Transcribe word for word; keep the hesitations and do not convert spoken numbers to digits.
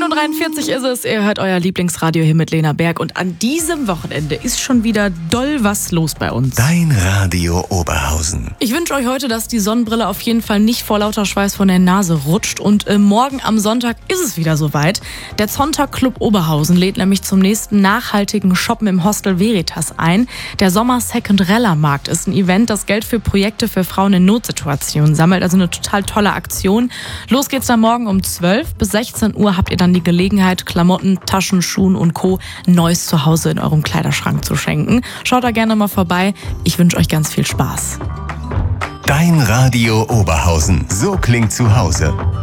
Uhr dreiundvierzig ist es, ihr hört euer Lieblingsradio hier mit Lena Berg und an diesem Wochenende ist schon wieder doll was los bei uns. Dein Radio Oberhausen. Ich wünsche euch heute, dass die Sonnenbrille auf jeden Fall nicht vor lauter Schweiß von der Nase rutscht und äh, morgen am Sonntag ist es wieder soweit. Der Zonta Club Oberhausen lädt nämlich zum nächsten nachhaltigen Shoppen im Hostel Veritas ein. Der Sommer Secondrella Markt ist ein Event, das Geld für Projekte für Frauen in Notsituationen sammelt, also eine total tolle Aktion. Los geht's dann morgen um zwölf bis sechzehn Uhr habt ihr dann die Gelegenheit, Klamotten, Taschen, Schuhen und Co. neues Zuhause in eurem Kleiderschrank zu schenken. Schaut da gerne mal vorbei. Ich wünsche euch ganz viel Spaß. Dein Radio Oberhausen. So klingt zu Hause.